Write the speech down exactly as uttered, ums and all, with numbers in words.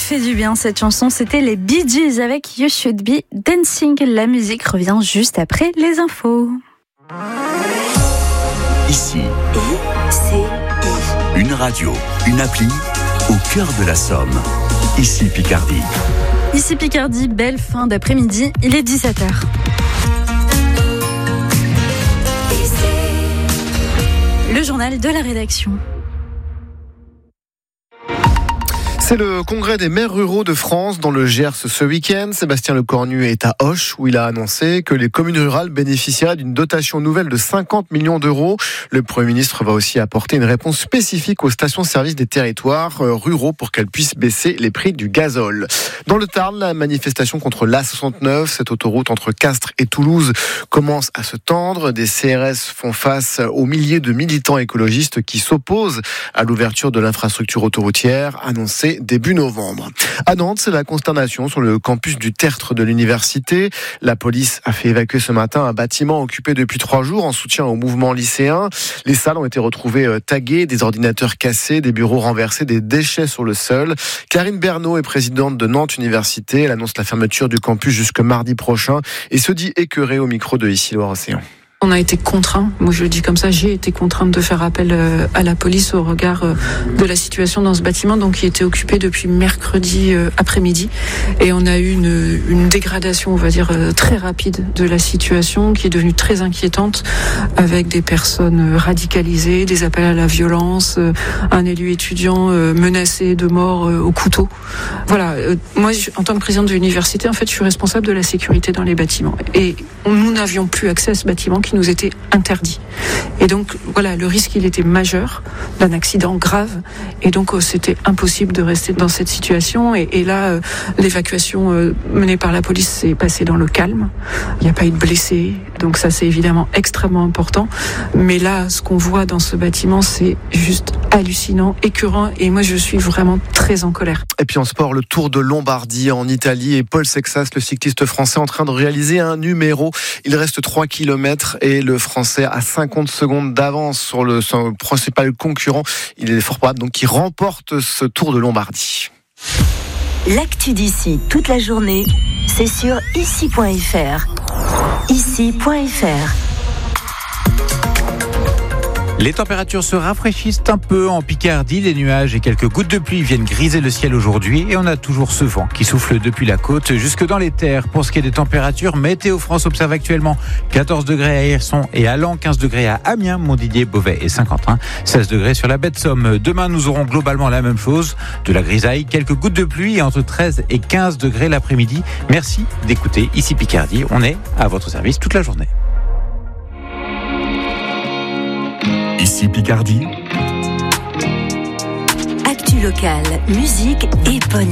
fait du bien cette chanson, c'était les Bee Gees avec You Should Be Dancing. La musique revient juste après les infos. Ici, I C I. Une radio, une appli au cœur de la Somme. Ici Picardie. Ici Picardie, belle fin d'après-midi, il est dix-sept heures. Le journal de la rédaction. C'est le congrès des maires ruraux de France dans le Gers ce week-end. Sébastien Lecornu est à Auch où il a annoncé que les communes rurales bénéficieraient d'une dotation nouvelle de cinquante millions d'euros. Le Premier ministre va aussi apporter une réponse spécifique aux stations-service des territoires ruraux pour qu'elles puissent baisser les prix du gazole. Dans le Tarn, la manifestation contre l'A soixante-neuf, cette autoroute entre Castres et Toulouse, commence à se tendre. Des C R S font face aux milliers de militants écologistes qui s'opposent à l'ouverture de l'infrastructure autoroutière annoncée début novembre. À Nantes, c'est la consternation sur le campus du Tertre de l'université. La police a fait évacuer ce matin un bâtiment occupé depuis trois jours en soutien au mouvement lycéen. Les salles ont été retrouvées taguées, des ordinateurs cassés, des bureaux renversés, des déchets sur le sol. Karine Bernot est présidente de Nantes Université. Elle annonce la fermeture du campus jusque mardi prochain et se dit écœurée au micro de Ici Loire-Océan. On a été contraints, moi je le dis comme ça, j'ai été contrainte de faire appel à la police au regard de la situation dans ce bâtiment, donc qui était occupé depuis mercredi après-midi. Et on a eu une, une dégradation, on va dire, très rapide de la situation, qui est devenue très inquiétante, avec des personnes radicalisées, des appels à la violence, un élu étudiant menacé de mort au couteau. Voilà, moi en tant que présidente de l'université, en fait, je suis responsable de la sécurité dans les bâtiments. Et nous n'avions plus accès à ce bâtiment qui nous était interdit. Et donc, voilà, le risque, il était majeur d'un accident grave. Et donc, euh, c'était impossible de rester dans cette situation. Et, et là, euh, l'évacuation euh, menée par la police s'est passée dans le calme. Il n'y a pas eu de blessés. Donc ça, c'est évidemment extrêmement important. Mais là, ce qu'on voit dans ce bâtiment, c'est juste hallucinant, écœurant. Et moi, je suis vraiment très en colère. Et puis en sport, le Tour de Lombardie en Italie. Et Paul Sexas, le cycliste français, en train de réaliser un numéro. Il reste trois kilomètres et le Français a cinquante secondes d'avance sur le son principal concurrent. Il est fort probable donc qu'il remporte ce Tour de Lombardie. L'actu d'ici toute la journée, c'est sur ici point f r. ici point f r. Les températures se rafraîchissent un peu en Picardie. Les nuages et quelques gouttes de pluie viennent griser le ciel aujourd'hui. Et on a toujours ce vent qui souffle depuis la côte jusque dans les terres. Pour ce qui est des températures, Météo France observe actuellement quatorze degrés à Hirson et Allan, quinze degrés à Amiens, Montdidier, Beauvais et Saint-Quentin, seize degrés sur la baie de Somme. Demain, nous aurons globalement la même chose. De la grisaille, quelques gouttes de pluie et entre treize et quinze degrés l'après-midi. Merci d'écouter Ici Picardie. On est à votre service toute la journée. Ici Picardie. Actu locale, musique et bonne